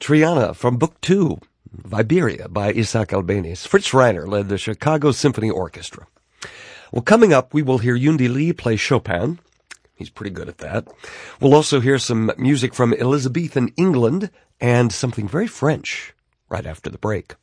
Triana from Book 2, Viberia by Isaac Albéniz. Fritz Reiner led the Chicago Symphony Orchestra. Well, coming up, we will hear Yundi Lee play Chopin. He's pretty good at that. We'll also hear some music from Elizabethan England and something very French right after the break.